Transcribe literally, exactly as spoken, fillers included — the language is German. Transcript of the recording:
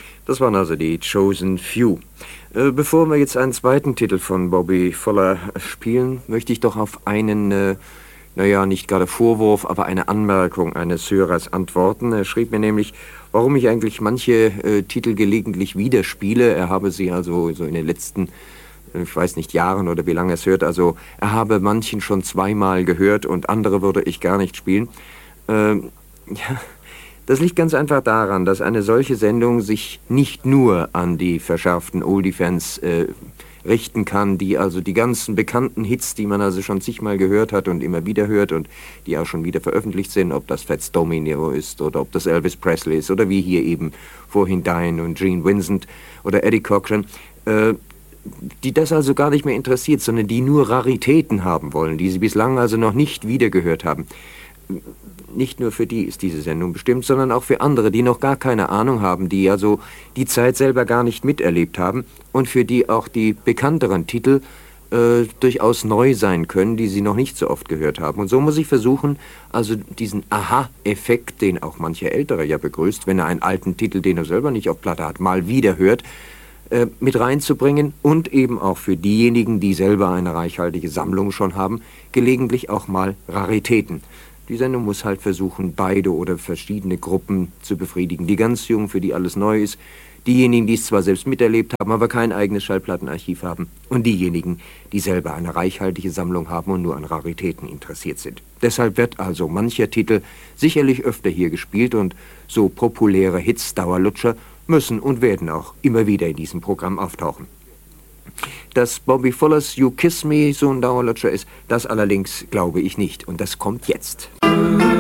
Das waren also die Chosen Few. Äh, bevor wir jetzt einen zweiten Titel von Bobby Fuller spielen, möchte ich doch auf einen, äh, naja, nicht gerade Vorwurf, aber eine Anmerkung eines Hörers antworten. Er schrieb mir nämlich, warum ich eigentlich manche äh, Titel gelegentlich wieder spiele. Er habe sie also so in den letzten, ich weiß nicht, Jahren oder wie lange es hört, also er habe manchen schon zweimal gehört und andere würde ich gar nicht spielen. Ähm, ja... Das liegt ganz einfach daran, dass eine solche Sendung sich nicht nur an die verschärften Oldie-Fans äh, richten kann, die also die ganzen bekannten Hits, die man also schon zigmal gehört hat und immer wieder hört und die auch schon wieder veröffentlicht sind, ob das Fats Domino ist oder ob das Elvis Presley ist oder wie hier eben vorhin Diane und Gene Vincent oder Eddie Cochran, äh, die das also gar nicht mehr interessiert, sondern die nur Raritäten haben wollen, die sie bislang also noch nicht wiedergehört haben. Nicht nur für die ist diese Sendung bestimmt, sondern auch für andere, die noch gar keine Ahnung haben, die also die Zeit selber gar nicht miterlebt haben und für die auch die bekannteren Titel äh, durchaus neu sein können, die sie noch nicht so oft gehört haben. Und so muss ich versuchen, also diesen Aha-Effekt, den auch mancher Ältere ja begrüßt, wenn er einen alten Titel, den er selber nicht auf Platte hat, mal wieder hört, äh, mit reinzubringen und eben auch für diejenigen, die selber eine reichhaltige Sammlung schon haben, gelegentlich auch mal Raritäten. Die Sendung muss halt versuchen, beide oder verschiedene Gruppen zu befriedigen. Die ganz Jungen, für die alles neu ist, diejenigen, die es zwar selbst miterlebt haben, aber kein eigenes Schallplattenarchiv haben, und diejenigen, die selber eine reichhaltige Sammlung haben und nur an Raritäten interessiert sind. Deshalb wird also mancher Titel sicherlich öfter hier gespielt und so populäre Hits, Dauerlutscher, müssen und werden auch immer wieder in diesem Programm auftauchen. Dass Bobby Fullers You Kiss Me so ein Dauerlutscher ist, das allerdings glaube ich nicht. Und das kommt jetzt.